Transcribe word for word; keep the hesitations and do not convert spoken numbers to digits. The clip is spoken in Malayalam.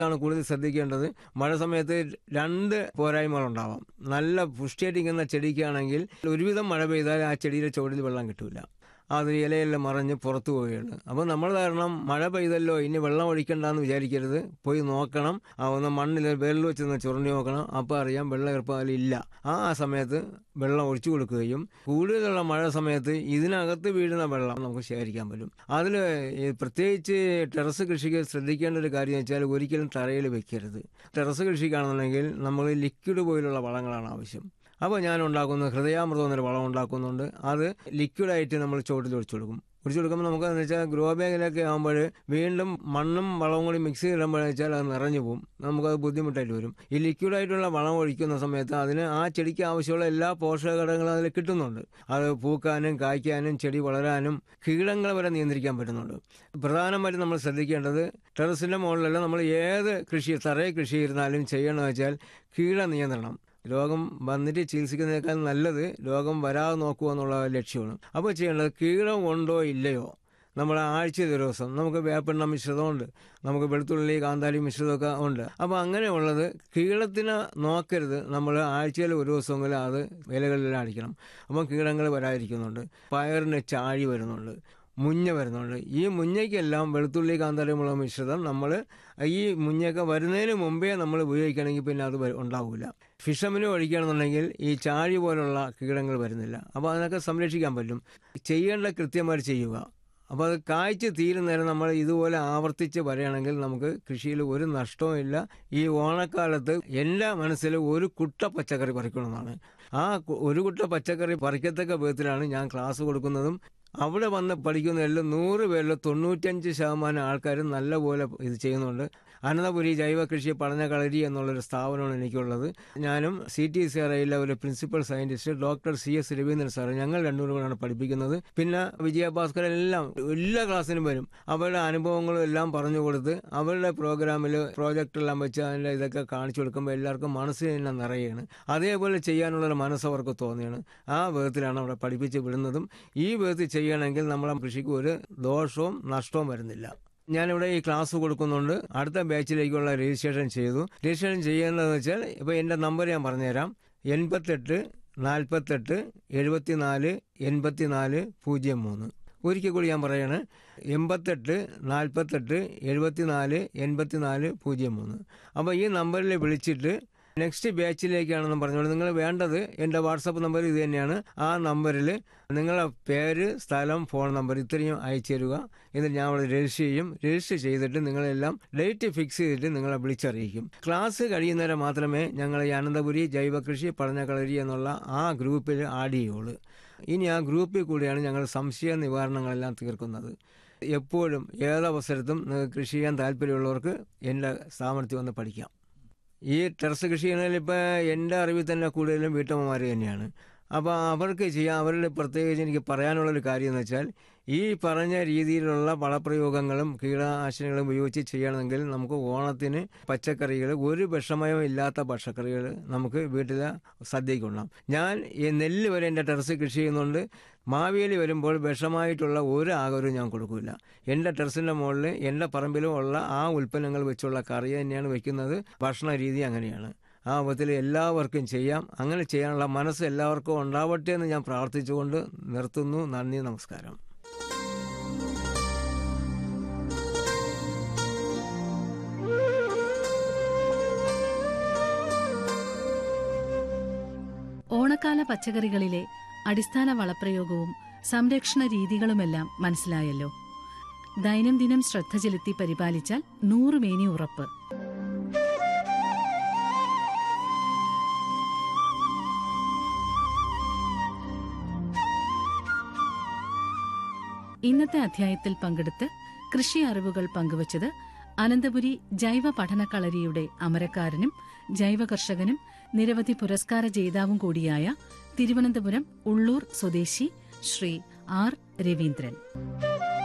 ാണ് കൂടുതൽ ശ്രദ്ധിക്കേണ്ടത്. മഴ സമയത്ത് രണ്ട് പോരായ്മകളുണ്ടാവാം. നല്ല പുഷ്ടിയായിട്ടിരിക്കുന്ന ചെടിക്കാണെങ്കിൽ ഒരുവിധം മഴ പെയ്താൽ ആ ചെടിയുടെ ചുവട്ടിൽ വെള്ളം കിട്ടൂല, അത് ഇലയെല്ലാം മറിഞ്ഞ് പുറത്തു പോവുകയാണ്. അപ്പോൾ നമ്മൾ കാരണം മഴ പെയ്തല്ലോ ഇനി വെള്ളം ഒഴിക്കണ്ടെന്ന് വിചാരിക്കരുത്. പോയി നോക്കണം, ആ ഒന്ന് മണ്ണിൽ വെള്ളം വെച്ച് നിന്ന് ചുരണ്ടി നോക്കണം. അപ്പോൾ അറിയാം വെള്ളം ഇറപ്പാലും ഇല്ല. ആ സമയത്ത് വെള്ളം ഒഴിച്ചു കൊടുക്കുകയും കൂടുതലുള്ള മഴ സമയത്ത് ഇതിനകത്ത് വീഴുന്ന വെള്ളം നമുക്ക് ശേഖരിക്കാൻ പറ്റും. അതിൽ പ്രത്യേകിച്ച് ടെറസ് കൃഷിക്ക് ശ്രദ്ധിക്കേണ്ട ഒരു കാര്യം എന്ന് വെച്ചാൽ ഒരിക്കലും തറയിൽ വെക്കരുത്. ടെറസ് കൃഷിക്കാണെന്നുണ്ടെങ്കിൽ നമ്മൾ ലിക്വിഡ് പോലുള്ള വളങ്ങളാണ് ആവശ്യം. അപ്പോൾ ഞാൻ ഉണ്ടാക്കുന്ന ഹൃദയാമൃതം എന്നൊരു വളം ഉണ്ടാക്കുന്നുണ്ട്. അത് ലിക്വിഡായിട്ട് നമ്മൾ ചുവട്ടിൽ ഒഴിച്ചു കൊടുക്കും. ഒഴിച്ചു കൊടുക്കുമ്പോൾ നമുക്ക് എന്ന് വെച്ചാൽ ഗ്രോ ബാഗിലൊക്കെ ആകുമ്പോൾ വീണ്ടും മണ്ണും വളവും കൂടി മിക്സ് ചെയ്തിടുമ്പോൾ വെച്ചാൽ അത് നിറഞ്ഞു പോകും, നമുക്കത് ബുദ്ധിമുട്ടായിട്ട് വരും. ഈ ലിക്വിഡായിട്ടുള്ള വളം ഒഴിക്കുന്ന സമയത്ത് അതിന് ആ ചെടിക്ക് ആവശ്യമുള്ള എല്ലാ പോഷക ഘടകങ്ങളും അതിൽ കിട്ടുന്നുണ്ട്. അത് പൂക്കാനും കായ്ക്കാനും ചെടി വളരാനും കീടങ്ങളെ വരെ നിയന്ത്രിക്കാൻ പറ്റുന്നുണ്ട്. പ്രധാനമായിട്ടും നമ്മൾ ശ്രദ്ധിക്കേണ്ടത് ടെറസിൻ്റെ മുകളിലെല്ലാം നമ്മൾ ഏത് കൃഷി തറയിൽ കൃഷി ചെയ്താലും ചെയ്യണമെന്ന് വെച്ചാൽ കീട നിയന്ത്രണം. രോഗം വന്നിട്ട് ചികിത്സിക്കുന്നതിനേക്കാൾ നല്ലത് രോഗം വരാതെ നോക്കുക എന്നുള്ള ലക്ഷ്യമാണ്. അപ്പോൾ ചെയ്യേണ്ടത് കീടം ഉണ്ടോ ഇല്ലയോ, നമ്മൾ ആഴ്ചയിൽ ഒരു ദിവസം നമുക്ക് വേപ്പെണ്ണ മിശ്രിതമുണ്ട്, നമുക്ക് വെളുത്തുള്ളി കാന്താരി മിശ്രിതമൊക്കെ ഉണ്ട്. അപ്പോൾ അങ്ങനെയുള്ളത് കീടത്തിനെ നോക്കരുത്. നമ്മൾ ആഴ്ചയിൽ ഒരു ദിവസമെങ്കിലും അത് ഇലകളിലെല്ലാം അടിക്കണം. അപ്പം കീടങ്ങൾ വരാതിരിക്കുന്നുണ്ട്. പയറിന് ചാഴി വരുന്നുണ്ട്, മുഞ്ഞ വരുന്നുണ്ട്. ഈ മുഞ്ഞയ്ക്കെല്ലാം വെളുത്തുള്ളി കാന്താരി മുളക് മിശ്രിതം നമ്മൾ ഈ മുഞ്ഞയൊക്കെ വരുന്നതിന് മുമ്പേ നമ്മൾ ഉപയോഗിക്കുകയാണെങ്കിൽ പിന്നെ അത് ഉണ്ടാവില്ല. ഫിഷമിന് ഒഴിക്കുകയാണെന്നുണ്ടെങ്കിൽ ഈ ചാഴി പോലുള്ള കീടങ്ങൾ വരുന്നില്ല. അപ്പോൾ അതിനൊക്കെ സംരക്ഷിക്കാൻ പറ്റും. ചെയ്യേണ്ട കൃത്യമായിട്ട് ചെയ്യുക. അപ്പോൾ അത് കായ്ച്ച് തീരുന്നേരം നമ്മൾ ഇതുപോലെ ആവർത്തിച്ച് വരികയാണെങ്കിൽ നമുക്ക് കൃഷിയിൽ ഒരു നഷ്ടവും ഇല്ല. ഈ ഓണക്കാലത്ത് എൻ്റെ മനസ്സിൽ ഒരു കുട്ട പച്ചക്കറി പറിക്കണമെന്നാണ്. ആ ഒരു കുട്ട പച്ചക്കറി പറിക്കത്തക്ക വിധത്തിലാണ് ഞാൻ ക്ലാസ് കൊടുക്കുന്നതും. അവിടെ വന്ന് പഠിക്കുന്ന എല്ലാം നൂറ് പേരിൽ തൊണ്ണൂറ്റഞ്ച് ശതമാനം ആൾക്കാരും നല്ലപോലെ ഇത് ചെയ്യുന്നുണ്ട്. അനന്തപുരി ജൈവ കൃഷി പഠന കളരി എന്നുള്ളൊരു സ്ഥാപനമാണ് എനിക്കുള്ളത്. ഞാനും സി ടി സി ആർ ഐയിലെ ഒരു principal scientist doctor C S Raveendran sir, ഞങ്ങൾ രണ്ടുപേരും കൂടെയാണ് പഠിപ്പിക്കുന്നത്. പിന്നെ വിജയഭാസ്കരൻ എല്ലാം എല്ലാ ക്ലാസ്സിനും വരും. അവരുടെ അനുഭവങ്ങളും എല്ലാം പറഞ്ഞു കൊടുത്ത് അവരുടെ പ്രോഗ്രാമിൽ പ്രോജക്റ്റ് എല്ലാം വെച്ച് അതിൻ്റെ ഇതൊക്കെ കാണിച്ചു കൊടുക്കുമ്പോൾ എല്ലാവർക്കും മനസ്സിന് തന്നെ നിറയുകയാണ്. അതേപോലെ ചെയ്യാനുള്ളൊരു മനസ്സ് അവർക്ക് തോന്നുകയാണ്. ആ വിധത്തിലാണ് അവിടെ പഠിപ്പിച്ച് വിടുന്നതും. ഈ വിധത്തിൽ ചെയ്യണമെങ്കിൽ നമ്മളെ കൃഷിക്ക് ഒരു ദോഷവും നഷ്ടവും വരുന്നില്ല. ഞാനിവിടെ ഈ ക്ലാസ് കൊടുക്കുന്നുണ്ട്. അടുത്ത ബാച്ചിലേക്കുള്ള രജിസ്ട്രേഷൻ ചെയ്തു. രജിസ്ട്രേഷൻ ചെയ്യുന്നതെന്ന് വെച്ചാൽ ഇപ്പോൾ എൻ്റെ നമ്പർ ഞാൻ പറഞ്ഞുതരാം. എൺപത്തെട്ട് നാൽപ്പത്തെട്ട് എഴുപത്തിനാല് എൺപത്തിനാല് പൂജ്യം മൂന്ന്. ഒരിക്കൽ കൂടി ഞാൻ പറയാണ്, എൺപത്തെട്ട് നാൽപ്പത്തെട്ട് എഴുപത്തിനാല് എൺപത്തിനാല് പൂജ്യം മൂന്ന്. അപ്പോൾ ഈ നമ്പറിൽ വിളിച്ചിട്ട് നെക്സ്റ്റ് ബാച്ചിലേക്കാണെന്ന് പറഞ്ഞോളൂ. നിങ്ങൾ വേണ്ടത് എൻ്റെ വാട്സപ്പ് നമ്പർ ഇത് തന്നെയാണ്. ആ നമ്പറിൽ നിങ്ങളുടെ പേര്, സ്ഥലം, ഫോൺ നമ്പർ ഇത്രയും അയച്ചു തരിക. എന്നിട്ട് ഞാൻ അവിടെ രജിസ്റ്റർ ചെയ്യും. രജിസ്റ്റർ ചെയ്തിട്ട് നിങ്ങളെല്ലാം ഡേറ്റ് ഫിക്സ് ചെയ്തിട്ട് നിങ്ങളെ വിളിച്ചറിയിക്കും. ക്ലാസ് കഴിയുന്നവരെ മാത്രമേ ഞങ്ങൾ ഈ അനന്തപുരി ജൈവകൃഷി പഠന കളരി എന്നുള്ള ആ ഗ്രൂപ്പിൽ ആഡ് ചെയ്യുള്ളൂ. ഇനി ആ ഗ്രൂപ്പിൽ കൂടിയാണ് ഞങ്ങൾ സംശയ നിവാരണങ്ങളെല്ലാം തീർക്കുന്നത്. എപ്പോഴും ഏതവസരത്തും നിങ്ങൾക്ക് കൃഷി ചെയ്യാൻ താല്പര്യമുള്ളവർക്ക് എൻ്റെ സ്ഥാപനത്തിൽ വന്ന് പഠിക്കാം. ഈ ടെറസ് കൃഷി ചെയ്യുന്നതിൽ ഇപ്പോൾ എൻ്റെ അറിവിൽ തന്നെ കൂടുതലും വീട്ടമ്മമാർ തന്നെയാണ്. അപ്പോൾ അവർക്ക് ചെയ്യാൻ അവരുടെ പ്രത്യേകിച്ച് എനിക്ക് പറയാനുള്ളൊരു കാര്യം എന്ന് വെച്ചാൽ ഈ പറഞ്ഞ രീതിയിലുള്ള വളപ്രയോഗങ്ങളും കീടനാശിനികളും ഉപയോഗിച്ച് ചെയ്യണമെങ്കിൽ നമുക്ക് ഓണത്തിന് പച്ചക്കറികൾ ഒരു വിഷമയവും ഇല്ലാത്ത പച്ചക്കറികൾ നമുക്ക് വീട്ടിലെ സദ്യക്കുണ്ടാകും. ഞാൻ ഈ നെല്ല് വരെ എൻ്റെ ടെറസ് കൃഷി ചെയ്യുന്നുണ്ട്. മാവേലി വരുമ്പോൾ വിഷമായിട്ടുള്ള ഒരു ആഹാരവും ഞാൻ കൊടുക്കില്ല. എൻ്റെ ടെറസിൻ്റെ മുകളിൽ എൻ്റെ പറമ്പിലും ഉള്ള ആ ഉൽപ്പന്നങ്ങൾ വെച്ചുള്ള കറി തന്നെയാണ് വയ്ക്കുന്നത്. ഭക്ഷണ രീതി അങ്ങനെയാണ്. ആ വിധത്തിൽ എല്ലാവർക്കും ചെയ്യാം. അങ്ങനെ ചെയ്യാനുള്ള മനസ്സ് എല്ലാവർക്കും ഉണ്ടാവട്ടെ എന്ന് ഞാൻ പ്രാർത്ഥിച്ചുകൊണ്ട് നിർത്തുന്നു. നന്ദി, നമസ്കാരം. ഓണക്കാല പച്ചക്കറികളിലെ അടിസ്ഥാന വളപ്രയോഗവും സംരക്ഷണ രീതികളുമെല്ലാം മനസ്സിലായല്ലോ. ദൈനംദിനം ശ്രദ്ധ ചെലുത്തി പരിപാലിച്ചാൽ നൂറുമേനി ഉറപ്പ്. ഇന്നത്തെ അധ്യായത്തിൽ പങ്കെടുത്ത് കൃഷി അറിവുകൾ പങ്കുവച്ചത് അനന്തപുരി ജൈവ പഠന കളരിയുടെ അമരക്കാരനും ജൈവ കർഷകനും നിരവധി പുരസ്കാര ജേതാവും കൂടിയായ തിരുവനന്തപുരം ഉള്ളൂർ സ്വദേശി ശ്രീ ആർ രവീന്ദ്രൻ.